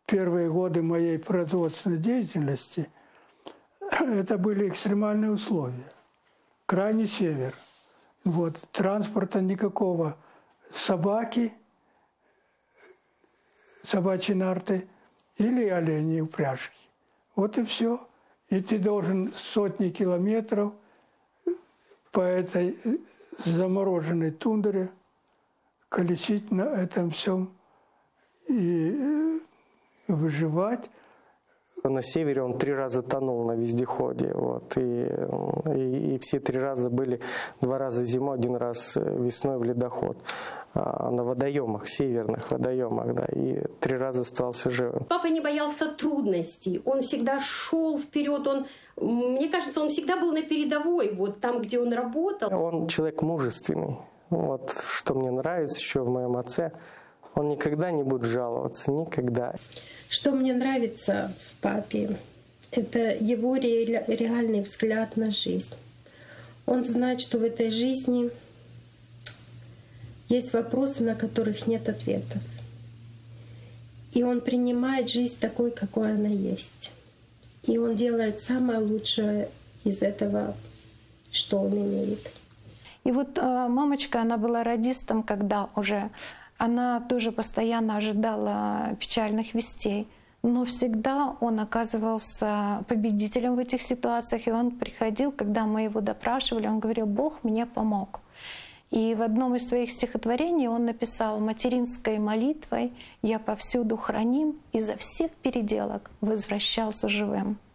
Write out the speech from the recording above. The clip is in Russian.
первые годы моей производственной деятельности это были экстремальные условия. Крайний север. Вот, транспорта никакого. Собаки, собачьи нарты или олени упряжки. Вот и все. И ты должен сотни километров по этой замороженной тундре колесить на этом всем и выживать. На севере он 3 раза тонул на вездеходе. Вот, и все 3 раза были 2 раза зимой, 1 раз весной в ледоход. На водоемах, северных водоемах, да, и 3 раза остался живым. Папа не боялся трудностей, он всегда шел вперед, мне кажется, он всегда был на передовой, вот там, где он работал. Он человек мужественный. Вот, что мне нравится еще в моем отце, он никогда не будет жаловаться, никогда. Что мне нравится в папе, это его реальный взгляд на жизнь. Он знает, что в этой жизни есть вопросы, на которых нет ответов. И он принимает жизнь такой, какой она есть. И он делает самое лучшее из этого, что он имеет. И вот мамочка, она была радистом, когда уже она тоже постоянно ожидала печальных вестей. Но всегда он оказывался победителем в этих ситуациях. И он приходил, когда мы его допрашивали, он говорил: «Бог мне помог». И в одном из своих стихотворений он написал: «Материнской молитвой я повсюду храним, изо всех переделок возвращался живым».